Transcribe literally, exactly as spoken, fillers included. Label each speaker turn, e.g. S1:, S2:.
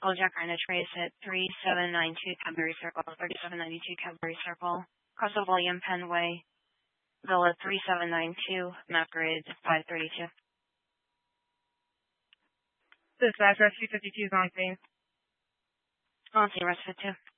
S1: Vehicle Jack Rhino Trace at three seven nine two Cadbury Circle, thirty-seven ninety-two Cadbury Circle, Cross of William Penway, Villa three seven nine two, map grid five thirty-two.
S2: Dispatch, Rescue fifty-two is on scene.
S1: On scene, Rescue fifty-two.